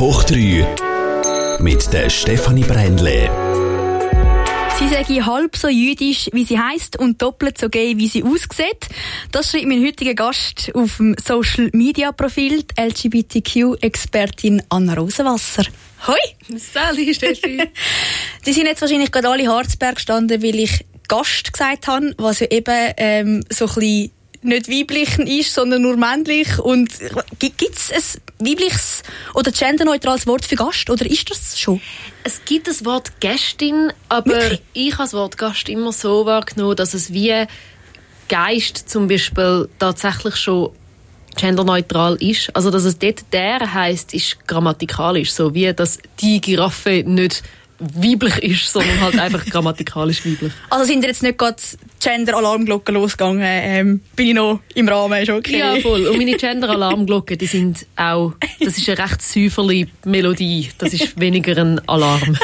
hoch 3 mit der Stefanie Brändle. Sie sei halb so jüdisch, wie sie heisst, und doppelt so gay, wie sie aussieht. Das schreibt mein heutiger Gast auf dem Social-Media-Profil, die LGBTQ-Expertin Anna Rosenwasser. Hoi! Sally, Steffi. Die sind jetzt wahrscheinlich gerade alle Harzberg gestanden, weil ich Gast gesagt habe, was ja eben so ein bisschen nicht weiblich ist, sondern nur männlich. Und gibt es ein weibliches oder genderneutrales Wort für Gast, oder ist das schon? Es gibt das Wort Gästin, aber wirklich? Ich habe das Wort Gast immer so wahrgenommen, dass es wie Geist zum Beispiel tatsächlich schon genderneutral ist. Also dass es dort der heisst, ist grammatikalisch, so wie dass die Giraffe nicht weiblich ist, sondern halt einfach grammatikalisch weiblich. Also sind jetzt nicht gerade Gender-Alarmglocken losgegangen? Bin ich noch im Rahmen? Ist okay? Ja, voll. Und meine Gender-Alarmglocken, die sind auch, das ist eine recht säuferliche Melodie. Das ist weniger ein Alarm.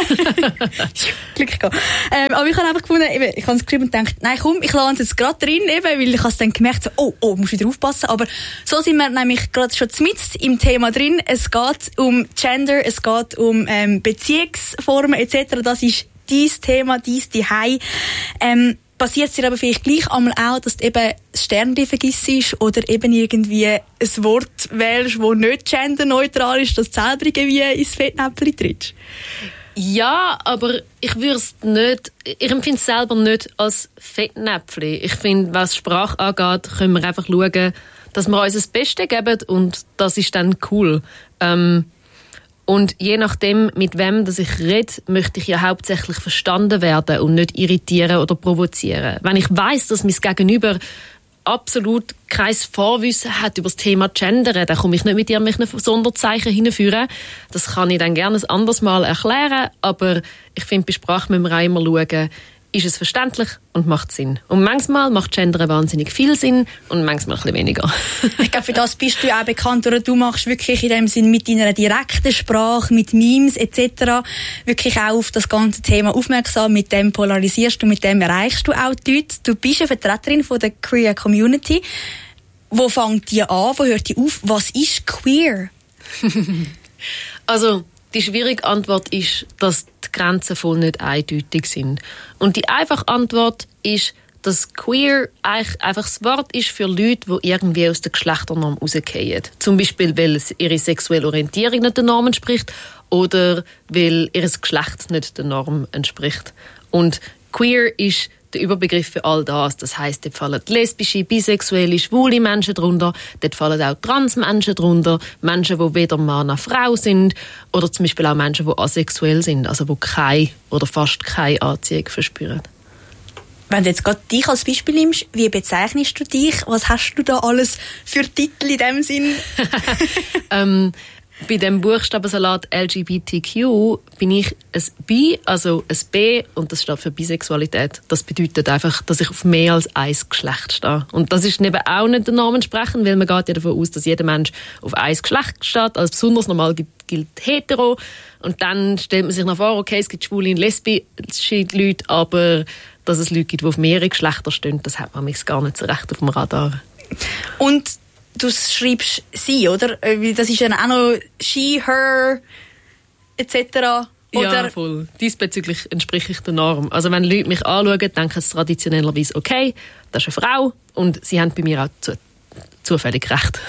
Glück gehabt. Aber ich habe einfach gefunden, ich habe es geschrieben und gedacht, nein komm, ich lasse es jetzt gerade drin, weil ich habe es dann gemerkt, so, oh, musst wieder aufpassen. Aber so sind wir nämlich gerade schon mitten im Thema drin. Es geht um Gender, es geht um Beziehungsformen etc. Das ist dein Thema, dein Zuhause. Passiert es dir aber vielleicht gleich einmal auch, dass du eben das Sternchen vergisst oder eben irgendwie ein Wort wählst, das nicht genderneutral ist, dass du selber irgendwie ins Fettnäpfchen trittst? Ja, aber ich empfinde es selber nicht als Fettnäpfchen. Ich finde, was Sprache angeht, können wir einfach schauen, dass wir uns das Beste geben und das ist dann cool. Und je nachdem, mit wem dass ich rede, möchte ich ja hauptsächlich verstanden werden und nicht irritieren oder provozieren. Wenn ich weiss, dass mein Gegenüber absolut kein Vorwissen hat über das Thema Gendern, dann komme ich nicht mit irgendwelchen Sonderzeichen hinführen. Das kann ich dann gerne ein anderes Mal erklären, aber ich finde, bei Sprache müssen wir auch immer schauen, ist es verständlich und macht Sinn. Und manchmal macht Gendern wahnsinnig viel Sinn und manchmal ein bisschen weniger. Ich glaube, für das bist du auch bekannt, oder du machst wirklich in dem Sinn mit deiner direkten Sprache, mit Memes etc. wirklich auch auf das ganze Thema aufmerksam. Mit dem polarisierst du, mit dem erreichst du auch die Leute. Du bist eine Vertreterin von der Queer Community. Wo fängt die an? Wo hört die auf? Was ist queer? Also, die schwierige Antwort ist, dass die Grenzen voll nicht eindeutig sind. Und die einfache Antwort ist, dass queer eigentlich einfach das Wort ist für Leute, die irgendwie aus der Geschlechternorm rausgehen. Zum Beispiel, weil es ihre sexuelle Orientierung nicht der Norm entspricht oder weil ihr Geschlecht nicht der Norm entspricht. Und queer ist der Überbegriff für all das. Das heisst, dort fallen lesbische, bisexuelle, schwule Menschen drunter, dort fallen auch Transmenschen drunter, Menschen, die weder Mann noch Frau sind oder zum Beispiel auch Menschen, die asexuell sind, also die keine oder fast keine Anziehung verspüren. Wenn du jetzt gerade dich als Beispiel nimmst, wie bezeichnest du dich? Was hast du da alles für Titel in dem Sinn? Bei dem Buchstabensalat LGBTQ bin ich ein Bi, also ein B, und das steht für Bisexualität. Das bedeutet einfach, dass ich auf mehr als ein Geschlecht stehe. Und das ist eben auch nicht der Norm entsprechend, weil man geht ja davon aus, dass jeder Mensch auf ein Geschlecht steht. Als besonders normal gilt hetero. Und dann stellt man sich noch vor, okay, es gibt schwule und lesbische Leute, aber dass es Leute gibt, die auf mehrere Geschlechter stehen, das hat man mich gar nicht so recht auf dem Radar. Und du schreibst sie, oder? Das ist dann auch noch she, her, etc. Oder? Ja, voll. Diesbezüglich entspreche ich der Norm. Also wenn Leute mich anschauen, denken sie traditionellerweise, okay, das ist eine Frau und sie haben bei mir auch zufällig recht.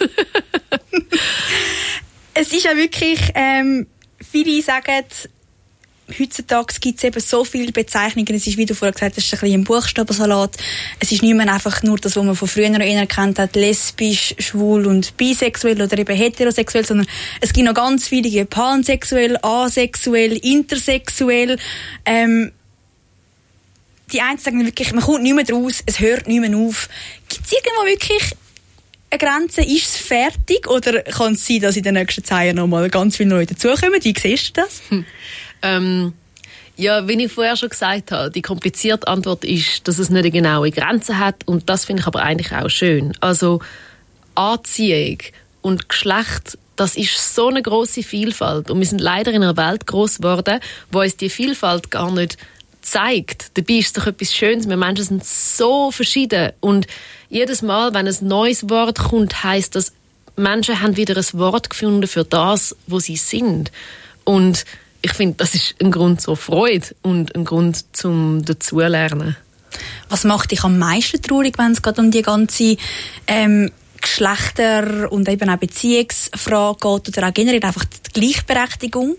Es ist ja wirklich, viele sagen, heutzutage gibt es eben so viele Bezeichnungen. Es ist, wie du vorher gesagt hast, ein bisschen ein Buchstabensalat. Es ist nicht mehr einfach nur das, was man von früher eher kennt hat, lesbisch, schwul und bisexuell oder eben heterosexuell, sondern es gibt noch ganz viele, pansexuell, asexuell, intersexuell. Die einen sagen wirklich, man kommt nicht mehr draus, es hört nicht mehr auf. Gibt es irgendwo wirklich eine Grenze? Ist es fertig oder kann es sein, dass in den nächsten 10 Jahren noch mal ganz viele Leute dazukommen? Wie siehst du das? Ja, wie ich vorher schon gesagt habe, die komplizierte Antwort ist, dass es nicht eine genaue Grenze hat und das finde ich aber eigentlich auch schön. Also Anziehung und Geschlecht, das ist so eine grosse Vielfalt und wir sind leider in einer Welt gross geworden, wo uns die Vielfalt gar nicht zeigt. Dabei ist es doch etwas Schönes, wir Menschen sind so verschieden und jedes Mal, wenn ein neues Wort kommt, heisst das, Menschen haben wieder ein Wort gefunden für das, wo sie sind. Und ich finde, das ist ein Grund zur Freude und ein Grund zum Dazulernen. Was macht dich am meisten traurig, wenn es gerade um die ganze Geschlechter- und eben auch Beziehungsfrage geht oder auch generell einfach die Gleichberechtigung?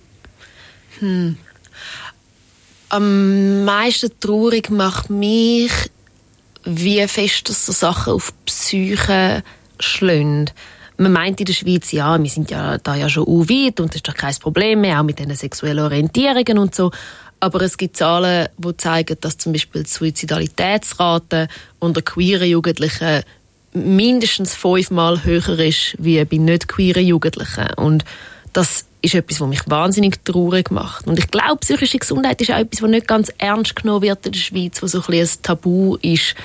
Am meisten traurig macht mich, wie fest das so Sachen auf die Psyche schlagen. Man meint in der Schweiz, ja, wir sind ja da ja schon weit und das ist doch kein Problem mehr, auch mit diesen sexuellen Orientierungen und so. Aber es gibt Zahlen, die zeigen, dass zum Beispiel die Suizidalitätsrate unter queeren Jugendlichen mindestens 5-mal höher ist wie bei nicht queeren Jugendlichen. Und das ist etwas, was mich wahnsinnig traurig macht. Und ich glaube, psychische Gesundheit ist auch etwas, was nicht ganz ernst genommen wird in der Schweiz, was so ein bisschen ein Tabu ist.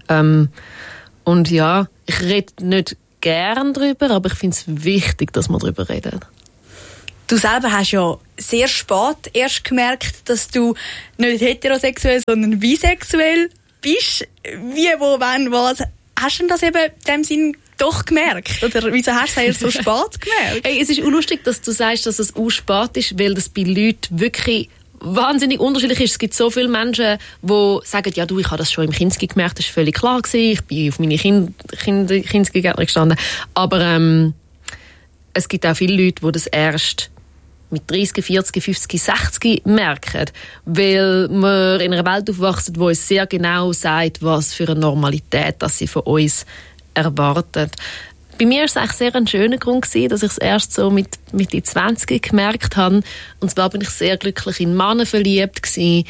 Und ja, ich rede nicht gern darüber, aber ich finde es wichtig, dass wir darüber reden. Du selber hast ja sehr spät erst gemerkt, dass du nicht heterosexuell, sondern bisexuell bist. Wie, wo, wann, was? Hast du denn das eben in dem Sinn doch gemerkt? Oder wieso hast du es erst so spät gemerkt? Hey, es ist lustig, dass du sagst, dass es spät ist, weil das bei Leuten wirklich wahnsinnig unterschiedlich ist. Es gibt so viele Menschen, die sagen, ja du, ich habe das schon im Kinski gemerkt, das war völlig klar gewesen. Ich bin auf meine Kinski-Gärtner gestanden. Aber es gibt auch viele Leute, die das erst mit 30, 40, 50, 60 merken, weil wir in einer Welt aufwachsen, die uns sehr genau sagt, was für eine Normalität dass sie von uns erwartet. Bei mir war es eigentlich sehr ein schöner Grund gewesen, dass ich es erst so mit die 20 gemerkt habe. Und zwar bin ich sehr glücklich in Männer verliebt gewesen,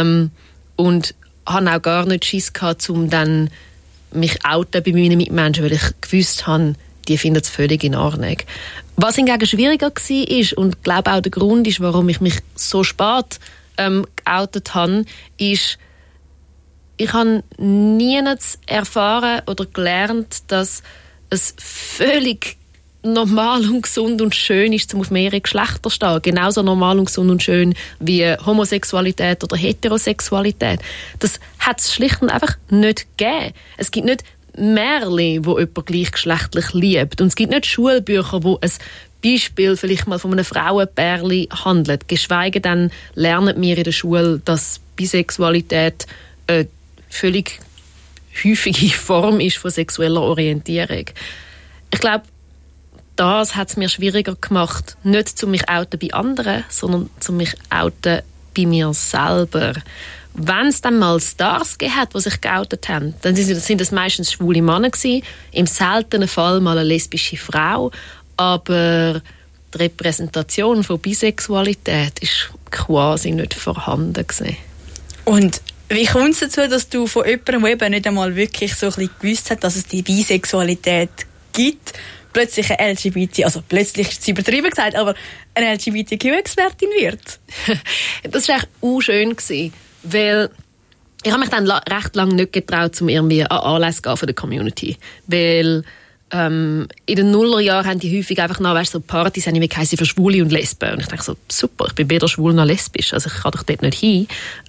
und habe auch gar nicht Schiss gehabt, um dann mich outen bei meinen Mitmenschen, weil ich gewusst habe, die finden es völlig in Ordnung. Was hingegen schwieriger war und ich glaube auch der Grund ist, warum ich mich so spät geoutet habe, ist, ich habe nie erfahren oder gelernt, dass es völlig normal und gesund und schön ist, um auf mehrere Geschlechter zu stehen. Genauso normal und gesund und schön wie Homosexualität oder Heterosexualität. Das hat es schlicht und einfach nicht gegeben. Es gibt nicht Märchen, wo jemand gleichgeschlechtlich liebt. Und es gibt nicht Schulbücher, wo ein Beispiel vielleicht mal von einem Frauenpärchen handelt. Geschweige denn lernen wir in der Schule, dass Bisexualität eine völlig häufige Form ist von sexueller Orientierung. Ich glaube, das hat es mir schwieriger gemacht, nicht zu mich outen bei anderen, sondern zu mich outen bei mir selber. Wenn es dann mal Stars gegeben hat, die sich geoutet haben, dann sind das meistens schwule Männer gewesen, im seltenen Fall mal eine lesbische Frau, aber die Repräsentation von Bisexualität ist quasi nicht vorhanden gewesen. Und wie kommt es dazu, dass du von jemandem, der eben nicht einmal wirklich so ein bisschen gewusst hat, dass es die Bisexualität gibt, plötzlich eine LGBT, also plötzlich ist es übertrieben gesagt, aber eine LGBTQ-Expertin wird? Das war echt unschön gewesen, weil ich habe mich dann recht lange nicht getraut, um irgendwie an Anlässe zu gehen von der Community, weil in den Nullerjahren haben die häufig einfach noch, weißt, so Partys haben immer geheißen für Schwule und Lesben. Und ich dachte so, super, ich bin weder schwul noch lesbisch, also ich kann doch dort nicht hin.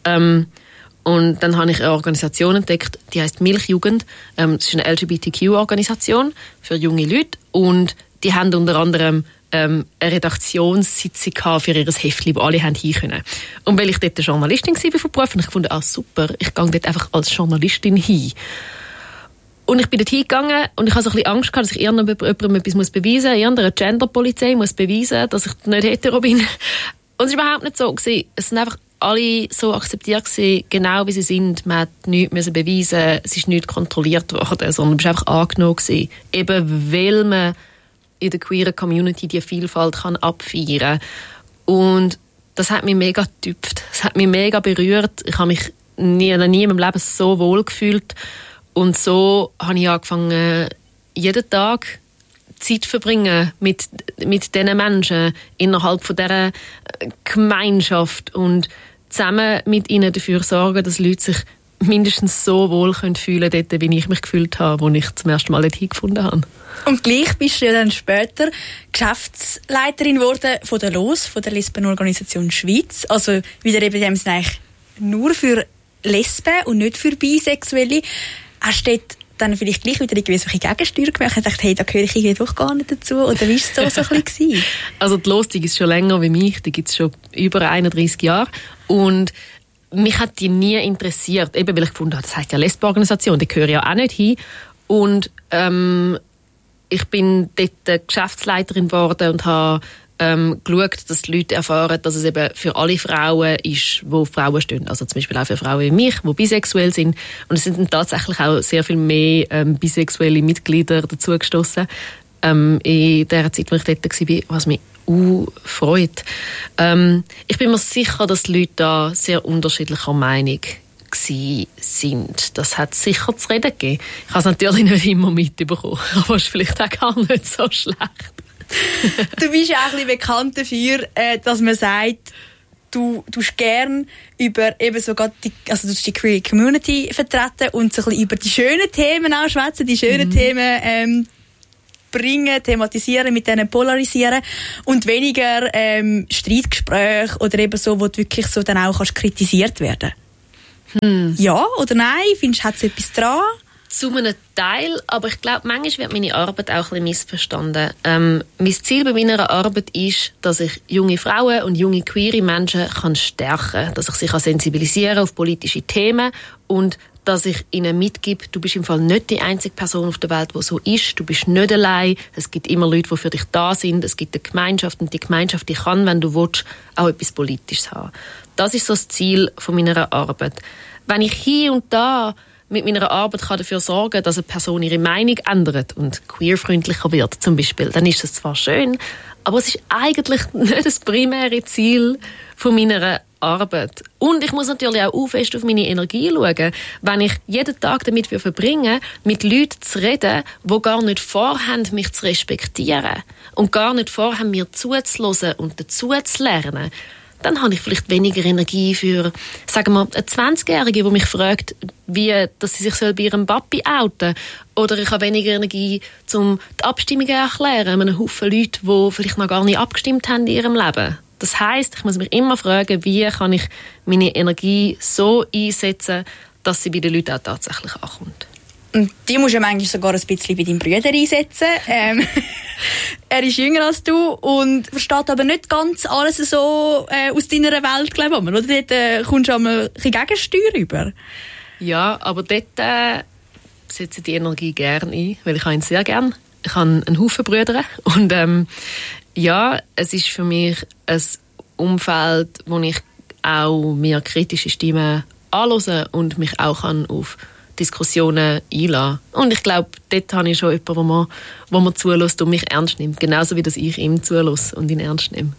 Und dann habe ich eine Organisation entdeckt, die heisst Milchjugend. Das ist eine LGBTQ-Organisation für junge Leute. Und die haben unter anderem eine Redaktionssitzung für ihr Heftchen, wo alle hin können. Und weil ich dort eine Journalistin war von Beruf, habe ich gefunden, super, ich gehe dort einfach als Journalistin hin. Und ich bin dort hingegangen und ich hatte so ein bisschen Angst gehabt, dass ich irgendjemandem etwas beweisen muss, irgendeiner Genderpolizei muss beweisen, dass ich nicht hetero bin. Und es war überhaupt nicht so gewesen. Es sind einfach alle so akzeptiert gewesen, genau wie sie sind. Man hat nichts beweisen, es ist nicht kontrolliert worden, sondern es war einfach angenommen gewesen. Eben weil man in der queeren Community die Vielfalt kann abfeiern kann. Und das hat mich mega getüpft. Das hat mich mega berührt. Ich habe mich nie in meinem Leben so wohl gefühlt. Und so habe ich angefangen, jeden Tag Zeit zu verbringen mit diesen Menschen innerhalb von dieser Gemeinschaft und zusammen mit ihnen dafür sorgen, dass Leute sich mindestens so wohl fühlen können, dort, wie ich mich gefühlt habe, als ich zum ersten Mal dort hingefunden habe. Und gleich bist du ja dann später Geschäftsleiterin geworden von der LOS, von der Lesbenorganisation Schweiz. Also wieder eben eigentlich nur für Lesben und nicht für Bisexuelle. Hast du dort dann vielleicht gleich wieder irgendwie solche Gegensteuer gemacht und dachte, hey, da gehöre ich irgendwie doch gar nicht dazu? Oder wie war es so ein bisschen? Also die Los, die gibt es schon länger wie mich, die gibt es schon über 31 Jahre. Und mich hat die nie interessiert, eben weil ich gefunden habe, das heisst ja Lesbenorganisation, da gehöre ich ja auch nicht hin. Und ich bin dort Geschäftsleiterin geworden und habe geschaut, dass die Leute erfahren, dass es eben für alle Frauen ist, wo Frauen stehen. Also zum Beispiel auch für Frauen wie mich, die bisexuell sind. Und es sind dann tatsächlich auch sehr viel mehr bisexuelle Mitglieder dazugestossen. In der Zeit, wo ich dort war, was mich freut. Ich bin mir sicher, dass die Leute da sehr unterschiedlicher Meinung sind. Das hat sicher zu reden gegeben. Ich habe es natürlich nicht immer mitbekommen, aber es ist vielleicht auch gar nicht so schlecht. Du bist ja auch ein bisschen bekannt dafür, dass man sagt, du tust gern über eben sogar die Queer Community vertreten und so ein bisschen über die schönen Themen auch schwätzen, die schönen Themen bringen, thematisieren, mit denen polarisieren und weniger Streitgespräche oder eben so, wo du wirklich so dann auch kannst kritisiert werden. Ja oder nein? Findest du, hat es etwas dran? Zu einem Teil, aber ich glaube, manchmal wird meine Arbeit auch ein bisschen missverstanden. Mein Ziel bei meiner Arbeit ist, dass ich junge Frauen und junge queere Menschen kann stärken kann, dass ich sie sensibilisieren kann auf politische Themen und dass ich ihnen mitgebe, du bist im Fall nicht die einzige Person auf der Welt, die so ist. Du bist nicht allein. Es gibt immer Leute, die für dich da sind. Es gibt eine Gemeinschaft und die Gemeinschaft, die kann, wenn du willst, auch etwas Politisches haben. Das ist so das Ziel von meiner Arbeit. Wenn ich hier und da mit meiner Arbeit kann dafür sorgen, dass eine Person ihre Meinung ändert und queerfreundlicher wird, zum Beispiel, dann ist das zwar schön, aber es ist eigentlich nicht das primäre Ziel von meiner Arbeit. Und ich muss natürlich auch fest auf meine Energie schauen. Wenn ich jeden Tag damit verbringe, mit Leuten zu reden, die gar nicht vorhaben, mich zu respektieren und gar nicht vorhaben, mir zuzuhören und dazu zu lernen, dann habe ich vielleicht weniger Energie für, sagen wir, eine 20-Jährige, die mich fragt, dass sie sich bei ihrem Papi outen soll. Oder ich habe weniger Energie, um die Abstimmungen zu erklären, einem Haufen Leute, die vielleicht noch gar nicht abgestimmt haben in ihrem Leben. Das heisst, ich muss mich immer fragen, wie kann ich meine Energie so einsetzen, dass sie bei den Leuten auch tatsächlich ankommt. Und die musst du ja manchmal sogar ein bisschen bei deinem Bruder einsetzen. Er ist jünger als du und versteht aber nicht ganz alles so aus deiner Welt, glaube ich. Oder dort kommst du einmal ein bisschen Gegensteuer über. Ja, aber dort setze ich die Energie gerne ein, weil ich ihn sehr gerne. Ich habe einen Haufen Brüder und ja, es ist für mich ein Umfeld, wo ich auch mehr kritische Stimmen anhören und mich auch auf Diskussionen einlassen. Und ich glaube, dort habe ich schon jemanden, wo man zulässt und mich ernst nimmt. Genauso wie dass ich ihm zulässt und ihn ernst nehme.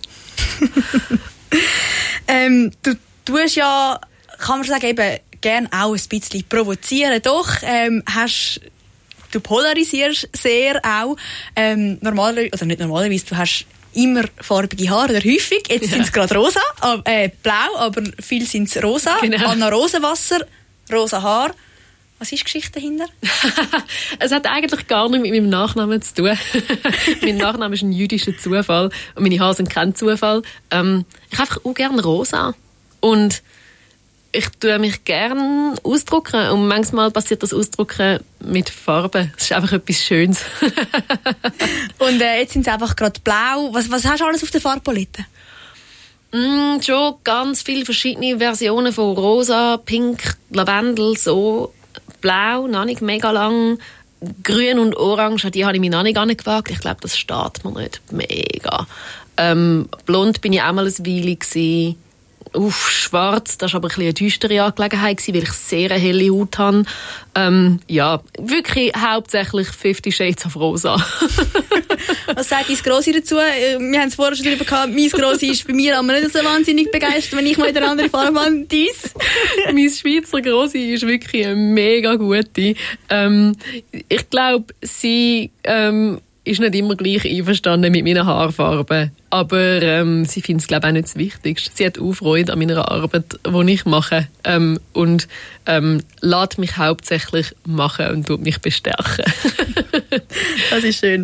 Du tust ja, kann man sagen, eben gerne auch ein bisschen provozieren. Doch, du polarisierst sehr auch. Normalerweise, oder nicht normalerweise, du hast immer farbige Haare, oder häufig. Jetzt sind es gerade rosa, blau, aber viel sind es rosa. Genau. Anna Rosenwasser, rosa Haar. Was ist die Geschichte dahinter? Es hat eigentlich gar nichts mit meinem Nachnamen zu tun. Mein Nachname ist ein jüdischer Zufall und meine Haare sind kein Zufall. Ich habe einfach auch gerne rosa. Und ich tue mich gerne ausdrucken und manchmal passiert das Ausdrucken mit Farben. Das ist einfach etwas Schönes. Und jetzt sind es einfach gerade blau. Was hast du alles auf der Farbpalette? Schon ganz viele verschiedene Versionen von rosa, pink, Lavendel, so. Blau, noch nicht mega lang. Grün und Orange, die habe ich mir noch nicht angewagt. Ich glaube, das steht mir nicht mega. Blond bin ich auch mal eine Weile gewesen. Schwarz, das war aber ein bisschen eine düstere Angelegenheit, weil ich sehr eine helle Haut habe. Ja, wirklich hauptsächlich 50 Shades of Rosa. Was sagt dein Grossi dazu? Wir haben es vorher schon darüber gehabt, mein Grossi ist bei mir aber nicht so wahnsinnig begeistert, wenn ich mal in eine andere Farbe habe. Dies? Mein Schweizer Grossi ist wirklich eine mega gute. Ich glaube, sie ist nicht immer gleich einverstanden mit meiner Haarfarbe. Aber sie findet es, glaube ich, auch nicht das Wichtigste. Sie hat auch Freude an meiner Arbeit, die ich mache. Und lässt mich hauptsächlich machen und tut mich bestärken. Das ist schön.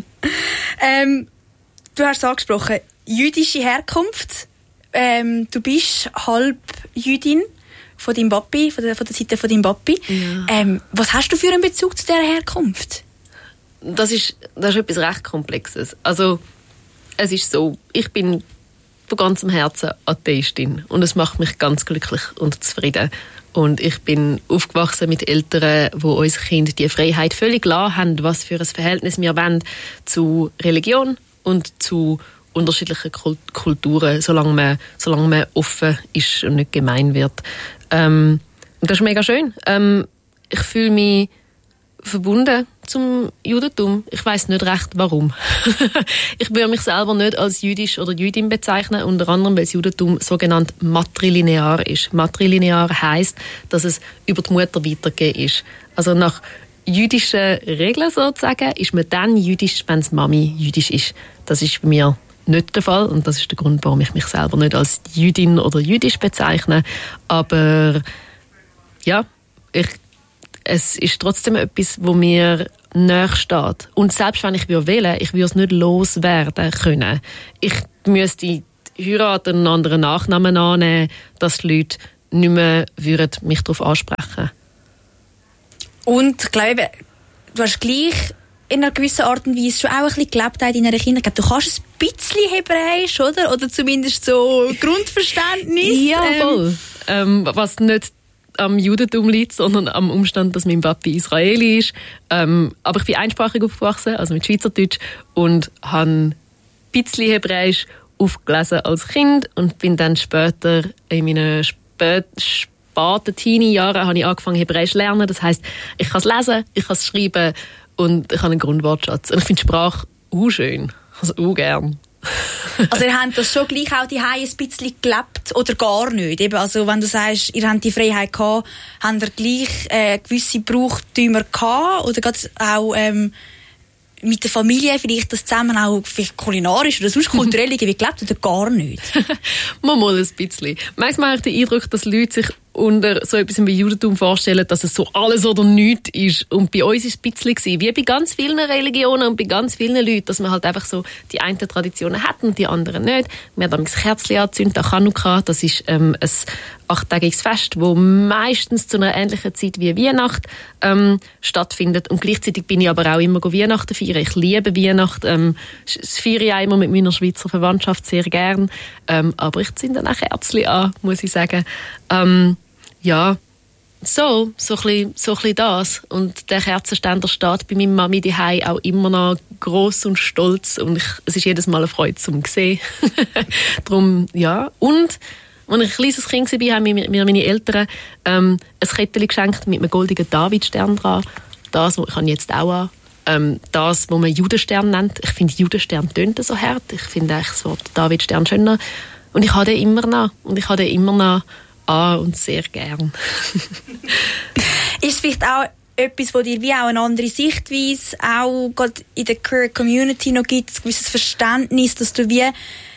Du hast es angesprochen, jüdische Herkunft. Du bist halb Jüdin. von deinem Papi, von der Seite von deinem Papi. Ja. Was hast du für einen Bezug zu dieser Herkunft? Das ist etwas recht Komplexes. Also, es ist so, ich bin von ganzem Herzen Atheistin und es macht mich ganz glücklich und zufrieden. Und ich bin aufgewachsen mit Eltern, die uns Kind die Freiheit völlig klar haben, was für ein Verhältnis wir wollen zu Religion und zu unterschiedlichen Kulturen, solange man offen ist und nicht gemein wird. Und das ist mega schön. Ich fühle mich verbunden zum Judentum. Ich weiss nicht recht, warum. Ich würde mich selber nicht als jüdisch oder Jüdin bezeichnen, unter anderem, weil das Judentum sogenannt matrilinear ist. Matrilinear heisst, dass es über die Mutter weitergegeben ist. Also nach jüdischen Regeln sozusagen ist man dann jüdisch, wenn die Mami jüdisch ist. Das ist bei mir nicht der Fall und das ist der Grund, warum ich mich selber nicht als Jüdin oder jüdisch bezeichne. Aber ja, es ist trotzdem etwas, wo mir nahe steht. Und selbst wenn ich wählen, ich würde es nicht loswerden können. Ich müsste heiraten und einen anderen Nachnamen annehmen, dass die Leute nicht mehr mich darauf ansprechen würden. Und ich glaube, du hast gleich in einer gewissen Art und Weise schon auch ein bisschen gelebt in deiner Kindheit. Du kannst ein bisschen Hebräisch, oder? Oder zumindest so Grundverständnis. Ja, voll. Was nicht am Judentum liegt, sondern am Umstand, dass mein Papi Israeli ist. Aber ich bin einsprachig aufgewachsen, also mit Schweizerdeutsch, und habe ein bisschen Hebräisch aufgelesen als Kind und bin dann später in meinen späten Teenie-Jahren habe ich angefangen Hebräisch zu lernen. Das heisst, ich kann es lesen, ich kann es schreiben und ich habe einen Grundwortschatz. Und ich finde Sprache schön, also gern. Also ihr habt das schon gleich auch daheim ein bisschen gelebt oder gar nicht? Eben, also wenn du sagst, ihr habt die Freiheit gehabt, habt ihr gleich gewisse Brauchtümer gehabt oder gerade auch mit der Familie vielleicht das zusammen auch vielleicht kulinarisch oder sonst kulturell irgendwie gelebt oder gar nicht? Mal ein bisschen. Manchmal habe ich den Eindruck, dass Leute sich unter so etwas wie Judentum vorstellen, dass es so alles oder nichts ist. Und bei uns war es ein bisschen, wie bei ganz vielen Religionen und bei ganz vielen Leuten, dass man halt einfach so die einen Traditionen hat und die anderen nicht. Wir haben damals Kerzchen angezündet, an Chanukka. Das ist ein 8-tägiges Fest, das meistens zu einer ähnlichen Zeit wie Weihnacht stattfindet. Und gleichzeitig bin ich aber auch immer Weihnachten feiern. Ich liebe Weihnachten. Das feiere ich auch immer mit meiner Schweizer Verwandtschaft sehr gern. Aber ich zünde dann auch Kerzchen an, muss ich sagen. Ja, so ein bisschen das. Und der Kerzenständer steht bei meiner Mami daheim auch immer noch gross und stolz. Und es ist jedes Mal eine Freude, zum sehen. Darum, ja. Und, als ich ein kleines Kind war, haben mir meine Eltern ein Kettchen geschenkt mit einem goldenen Davidstern dran. Das, ich habe jetzt auch an. Das, was man Judenstern nennt. Ich finde, Judenstern tönt so hart. Ich finde eigentlich das Wort Davidstern schöner. Und ich habe den immer noch. Und ich habe den immer noch und sehr gern. Ist es vielleicht auch etwas, wo dir wie auch eine andere Sichtweise auch gerade in der Queer Community noch gibt, ein gewisses Verständnis, dass du wie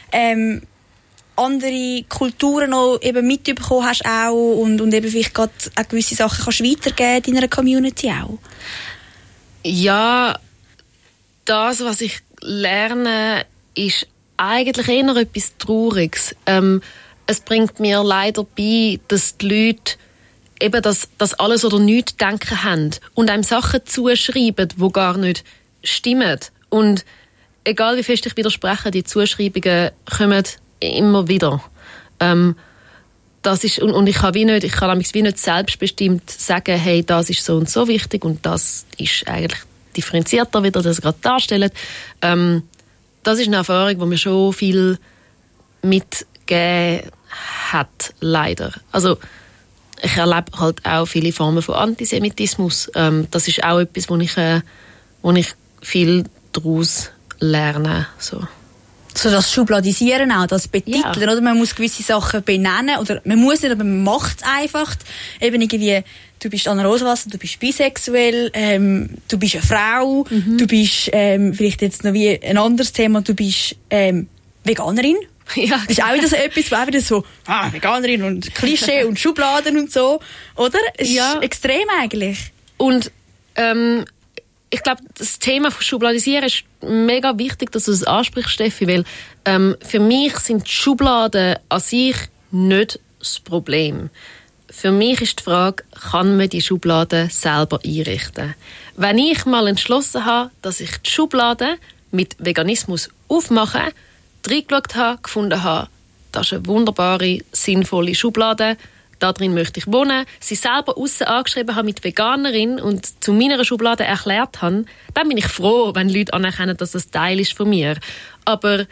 andere Kulturen noch eben mitbekommen hast auch und eben vielleicht gerade auch gewisse Sachen kannst weitergeben in einer Community auch? Ja, das, was ich lerne, ist eigentlich eher etwas Trauriges. Es bringt mir leider bei, dass die Leute eben das alles oder nichts denken haben und einem Sachen zuschreiben, die gar nicht stimmen. Und egal wie fest ich widerspreche, die Zuschreibungen kommen immer wieder. Das ist, und ich kann nämlich wie nicht selbstbestimmt sagen, hey, das ist so und so wichtig und das ist eigentlich differenzierter, wie ihr das gerade darstellt. Das ist eine Erfahrung, die mir schon viel mitgegeben hat, leider. Also ich erlebe halt auch viele Formen von Antisemitismus. Das ist auch etwas, wo ich viel daraus lerne. So das Schubladisieren auch, das Betiteln, ja. Oder? Man muss gewisse Sachen benennen, oder man muss nicht, aber man macht es einfach. Eben irgendwie, du bist Anna Rosenwasser, du bist bisexuell, du bist eine Frau, du bist, vielleicht jetzt noch wie ein anderes Thema, du bist Veganerin. Ja, das ist auch wieder so etwas, wo auch wieder so Veganerin und Klischee und Schubladen und so, oder? Es ist extrem eigentlich. Und ich glaube, das Thema von Schubladisieren ist mega wichtig, dass du es ansprichst, Steffi, weil für mich sind die Schubladen an sich nicht das Problem. für mich ist die Frage, kann man die Schublade selber einrichten? Wenn ich mal entschlossen habe, dass ich die Schublade mit Veganismus aufmache, reingeschaut habe, gefunden habe, das ist eine wunderbare, sinnvolle Schublade, da drin möchte ich wohnen, sie selber aussen angeschrieben habe mit Veganerin und zu meiner Schublade erklärt habe, dann bin ich froh, wenn Leute anerkennen, dass das Teil ist von mir. Aber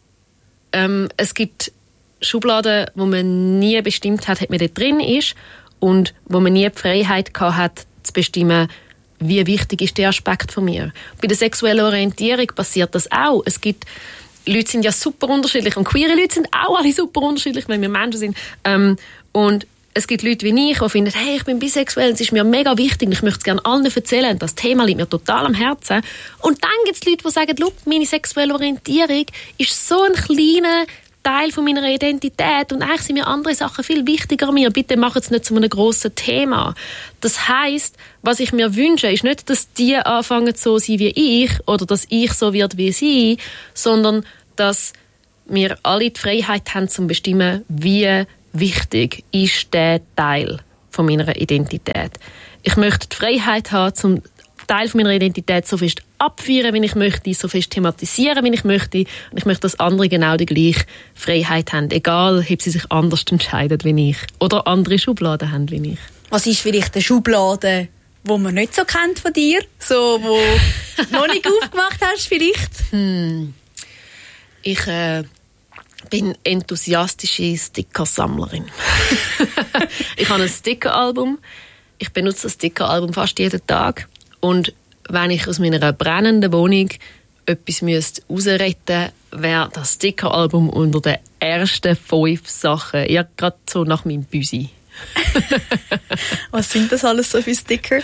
es gibt Schubladen, wo man nie bestimmt hat, ob man dort drin ist und wo man nie die Freiheit gehabt hat, zu bestimmen, wie wichtig ist der Aspekt von mir. Bei der sexuellen Orientierung passiert das auch. Es gibt Leute sind ja super unterschiedlich und queere Leute sind auch alle super unterschiedlich, wenn wir Menschen sind. Und es gibt Leute wie ich, die finden, hey, ich bin bisexuell, es ist mir mega wichtig, ich möchte es gerne allen erzählen, das Thema liegt mir total am Herzen. Und dann gibt es Leute, die sagen, meine sexuelle Orientierung ist so ein kleiner Teil von meiner Identität und eigentlich sind mir andere Sachen viel wichtiger an mir. Bitte macht es nicht zu einem grossen Thema. Das heisst, was ich mir wünsche, ist nicht, dass die anfangen so sein wie ich oder dass ich so wird wie sie, sondern dass wir alle die Freiheit haben, zu bestimmen, wie wichtig ist der Teil von meiner Identität. Ich möchte die Freiheit haben, zum Teil von meiner Identität so fest abfeiern, wie ich möchte, so fest thematisieren, wie ich möchte. Und ich möchte, dass andere genau die gleiche Freiheit haben, egal, ob sie sich anders entscheiden wie ich oder andere Schubladen haben wie ich. Was ist vielleicht eine Schublade, die man nicht so kennt von dir? So, wo du noch nicht aufgemacht hast vielleicht? Ich bin enthusiastische Stickersammlerin. Ich habe ein Stickeralbum. Ich benutze das Stickeralbum fast jeden Tag. Und wenn ich aus meiner brennenden Wohnung etwas rausretten müsste, wäre das Stickeralbum unter den ersten 5 Sachen. Ja, gerade so nach meinem Büsi. Was sind das alles so für Sticker?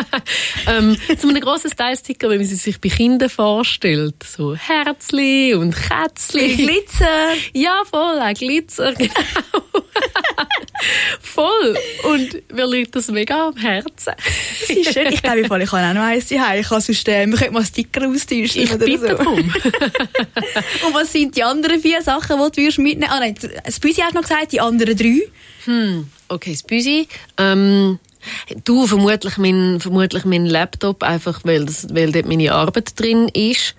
So ein grosses Teilsticker, wenn man sie sich bei Kindern vorstellt. So Herzli und Kätzli. Glitzer. Ja, voll, auch Glitzer, genau. Voll. Und mir liegt das mega am Herzen. Das ist schön. Ich glaube, ich habe auch noch eins zuhause. Ich kann sonst, wir könnten mal Sticker austauschen. Ich oder bitte so. darum. Und was sind die anderen 4 Sachen, die du mitnehmen würdest? Ah nein, das Büsi hast du noch gesagt, die anderen 3. Okay, das Büsi. Du, vermutlich mein Laptop, einfach weil dort meine Arbeit drin ist.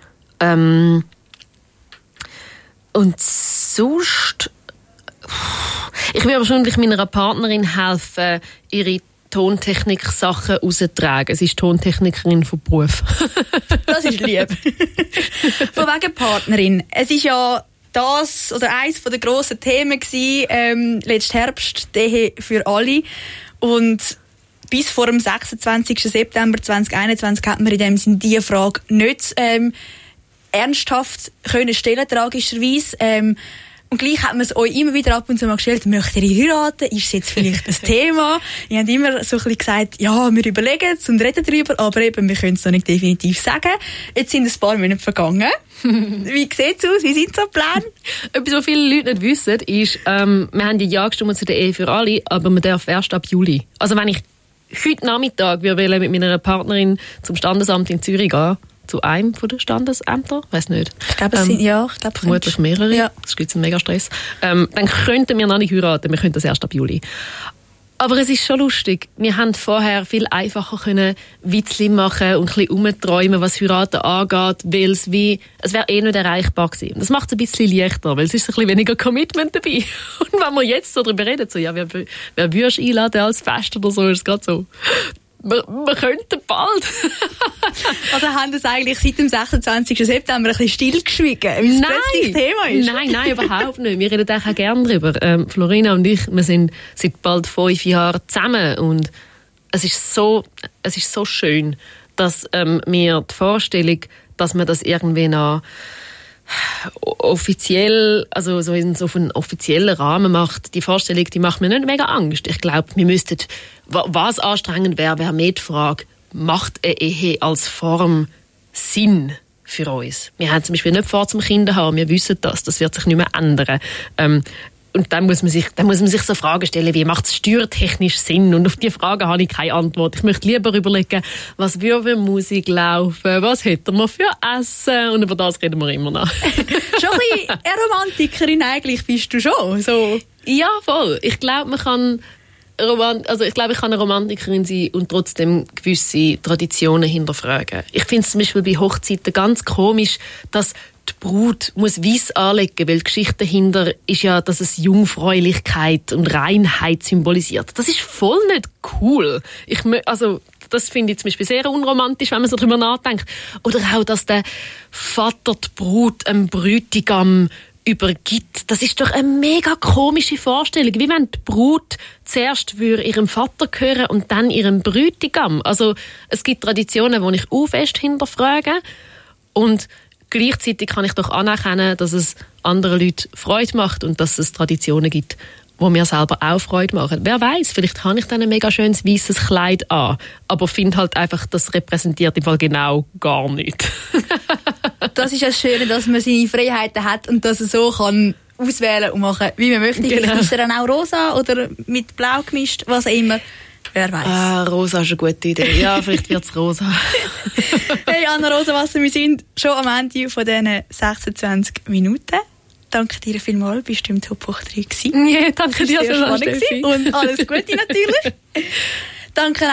Und sonst... Ich würde wahrscheinlich meiner Partnerin helfen, ihre Tontechnik-Sachen rauszutragen. Sie ist Tontechnikerin von Beruf. Das ist lieb. Von wegen Partnerin. Es ist ja das oder eines der grossen Themen gewesen, letzten Herbst, die Ehe für alle. Und bis vor dem 26. September 2021 hat man in dem Sinne diese Frage nicht ernsthaft können stellen, tragischerweise. Und gleich hat man es euch immer wieder ab und zu mal gestellt, möchtet ihr heiraten? Ist es jetzt vielleicht ein Thema? Ihr habt immer so ein bisschen gesagt, ja, wir überlegen es und reden darüber, aber eben, wir können es noch nicht definitiv sagen. Jetzt sind ein paar Monate vergangen. Wie sieht es aus? Wie sind so die Pläne? Etwas, was viele Leute nicht wissen, ist, wir haben ja gestimmt zu der Ehe für alle, aber man darf erst ab Juli. Also wenn ich heute Nachmittag mit meiner Partnerin zum Standesamt in Zürich gehen, zu einem von den Standesämtern, weiß nicht. Ich glaube, es sind vermutlich mehrere. Ja. Das gibt einen mega Stress. Dann könnten wir noch nicht heiraten. Wir können das erst ab Juli. Aber es ist schon lustig. Wir haben vorher viel einfacher können Witzli machen und ein bisschen rumträumen, was Heiraten angeht, weil es wäre eh nicht erreichbar gewesen. Und das macht es ein bisschen leichter, weil es ist ein bisschen weniger Commitment dabei. Und wenn wir jetzt so darüber reden, so, ja, wer würdest du einladen als Fest oder so, ist es gerade so... Wir könnten bald. Also haben das eigentlich seit dem 26. September ein bisschen stillgeschwiegen, weil es plötzlich Thema ist? Nein, überhaupt nicht. Wir reden auch gerne darüber. Florina und ich, wir sind seit bald 5 Jahren zusammen und es ist so schön, dass mir die Vorstellung, dass man das irgendwie noch offiziell, also so in so einem offiziellen Rahmen macht, die Vorstellung, die macht mir nicht mega Angst. Ich glaube, wir müssten, was anstrengend wäre mehr die Frage, macht eine Ehe als Form Sinn für uns? Wir haben zum Beispiel nicht vor zum Kinder haben, wir wissen das wird sich nicht mehr ändern. Und dann muss man sich so Fragen stellen, wie macht es steuertechnisch Sinn? Und auf diese Fragen habe ich keine Antwort. Ich möchte lieber überlegen, was würde für Musik laufen, was hätten wir für Essen? Und über das reden wir immer noch. Schon ein bisschen eine Romantikerin eigentlich bist du schon. So. Ja, voll. Ich glaube, man kann ich glaube, ich kann eine Romantikerin sein und trotzdem gewisse Traditionen hinterfragen. Ich finde es zum Beispiel bei Hochzeiten ganz komisch, dass die Brut muss weiss anlegen, weil die Geschichte dahinter ist ja, dass es Jungfräulichkeit und Reinheit symbolisiert. Das ist voll nicht cool. Das finde ich zum Beispiel sehr unromantisch, wenn man so darüber nachdenkt. Oder auch, dass der Vater die Brut einem Bräutigam übergibt. Das ist doch eine mega komische Vorstellung. Wie wenn die Brut zuerst ihrem Vater gehören und dann ihrem Bräutigam. Also es gibt Traditionen, die ich auch fest hinterfrage. Und gleichzeitig kann ich doch anerkennen, dass es anderen Leuten Freude macht und dass es Traditionen gibt, die mir selber auch Freude machen. Wer weiß, vielleicht habe ich dann ein mega schönes weißes Kleid an, aber finde halt einfach, das repräsentiert im Fall genau gar nichts. Das ist das Schöne, dass man seine Freiheiten hat und dass er so kann auswählen und machen, wie man möchte. Genau. Ist er dann auch rosa oder mit blau gemischt, was auch immer. Wer weiß. Ah, rosa ist eine gute Idee. Ja, vielleicht wird es rosa. Hey Anna Rosenwasser, wir sind schon am Ende von diesen 26 Minuten. Danke dir vielmals, bist du im Top Hoch 3 gewesen. Ja, danke dir. Und alles Gute natürlich. Danke